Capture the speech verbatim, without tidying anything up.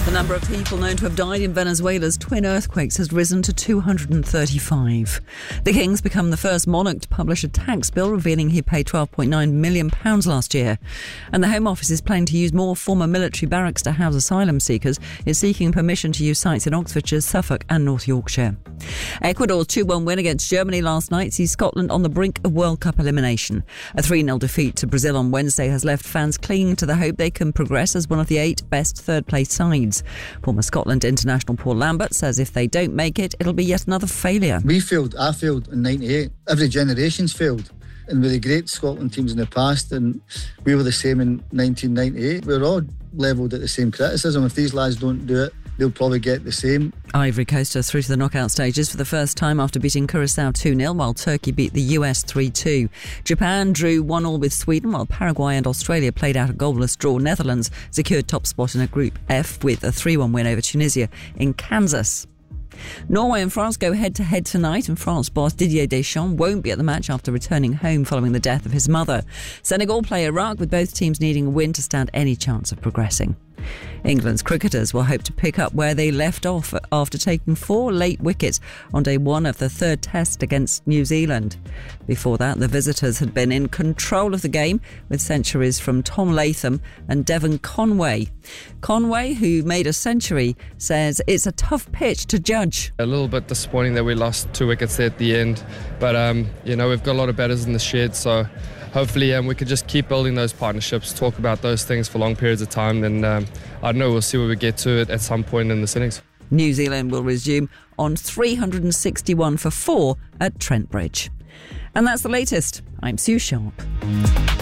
The number of people known to have died in Venezuela's twin earthquakes has risen to two hundred thirty-five. The King's become the first monarch to publish a tax bill revealing he paid twelve point nine million pounds last year. And the Home Office is planning to use more former military barracks to house asylum seekers. It's seeking permission to use sites in Oxfordshire, Suffolk and North Yorkshire. Ecuador's two one win against Germany last night sees Scotland on the brink of World Cup elimination. A three nil defeat to Brazil on Wednesday has left fans clinging to the hope they can progress as one of the eight best third-place sides. Former Scotland international Paul Lambert says if they don't make it, it'll be yet another failure. We failed, I failed in ninety-eight. Every generation's failed. And with the great Scotland teams in the past, and we were the same in nineteen ninety-eight, we were all levelled at the same criticism. If these lads don't do it, they'll probably get the same. Ivory Coast are through to the knockout stages for the first time after beating Curaçao two nil, while Turkey beat the U S three two. Japan drew one all with Sweden, while Paraguay and Australia played out a goalless draw. Netherlands secured top spot in a Group F with a three one win over Tunisia in Kansas. Norway and France go head-to-head tonight, and France boss Didier Deschamps won't be at the match after returning home following the death of his mother. Senegal play Iraq, with both teams needing a win to stand any chance of progressing. England's cricketers will hope to pick up where they left off after taking four late wickets on day one of the third test against New Zealand. Before that, the visitors had been in control of the game with centuries from Tom Latham and Devon Conway. Conway, who made a century, says it's a tough pitch to judge. A little bit disappointing that we lost two wickets there at the end, but um, you know, we've got a lot of batters in the shed, so hopefully um, we could just keep building those partnerships, talk about those things for long periods of time, then um, I don't know, we'll see where we get to it at some point in the innings. New Zealand will resume on three hundred sixty-one for four at Trent Bridge. And that's the latest. I'm Sue Sharp.